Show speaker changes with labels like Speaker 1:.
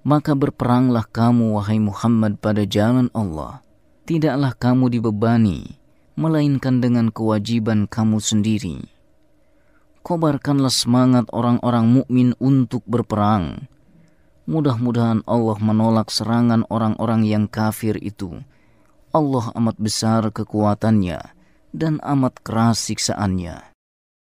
Speaker 1: Maka berperanglah kamu, wahai Muhammad, pada jalan Allah. Tidaklah kamu dibebani, melainkan dengan kewajiban kamu sendiri. Kobarkanlah semangat orang-orang mukmin untuk berperang. Mudah-mudahan Allah menolak serangan orang-orang yang kafir itu. Allah amat besar kekuatannya dan amat keras siksaannya.